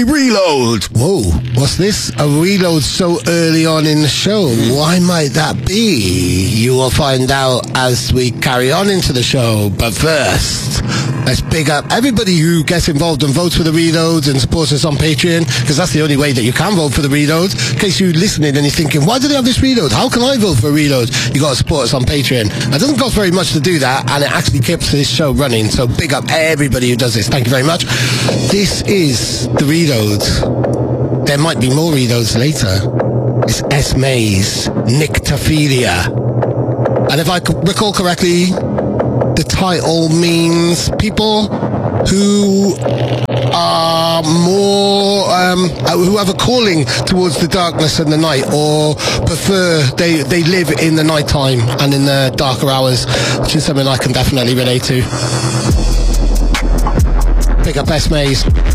Reload. Whoa, what's this? A reload so early on in the show. Why might that be? You will find out as we carry on into the show. But first, let's big up everybody who gets involved and votes for the reloads and supports us on Patreon, because that's the only way that you can vote for the reloads. In case you're listening and you're thinking, why do they have this reload? How can I vote for a reload? You got to support us on Patreon. It doesn't cost very much to do that, and it actually keeps this show running. So big up everybody who does this. Thank you very much. This is the reloads. There might be more reloads later. It's S. Mays, Nyctophilia. And if I recall correctly, the title means people who are more, who have a calling towards the darkness and the night, or prefer, they live in the night time and in the darker hours, which is something I can definitely relate to. Pick up S. Mays.